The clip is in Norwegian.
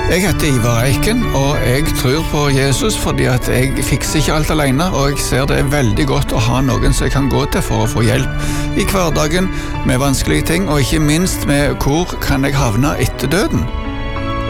Jeg heter Ivar Eiken, og jeg tror på Jesus fordi at jeg fikser ikke alt alene, og jeg ser det er veldig godt å ha noen som jeg kan gå til for å få hjelp i hverdagen med vanskelige ting, og ikke minst med hvor kan jeg havne etter døden.